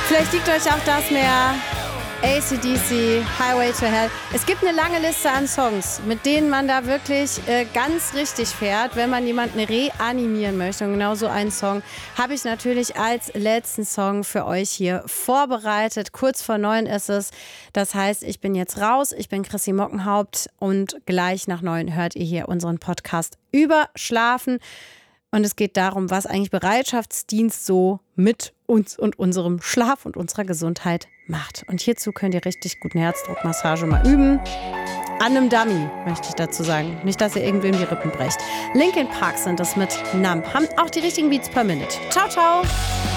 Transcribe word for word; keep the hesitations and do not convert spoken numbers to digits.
Vielleicht liegt euch auch das mehr. A C D C, Highway to Hell. Es gibt eine lange Liste an Songs, mit denen man da wirklich äh, ganz richtig fährt, wenn man jemanden reanimieren möchte. Und genau so einen Song habe ich natürlich als letzten Song für euch hier vorbereitet. Kurz vor neun ist es. Das heißt, ich bin jetzt raus. Ich bin Chrissy Mockenhaupt und gleich nach neun hört ihr hier unseren Podcast über Schlafen. Und es geht darum, was eigentlich Bereitschaftsdienst so mit uns und unserem Schlaf und unserer Gesundheit macht. Und hierzu könnt ihr richtig guten Herzdruckmassage mal üben. An einem Dummy, möchte ich dazu sagen. Nicht, dass ihr irgendwem die Rippen brecht. Linkin Park sind das mit Numb. Haben auch die richtigen Beats per Minute. Ciao, ciao.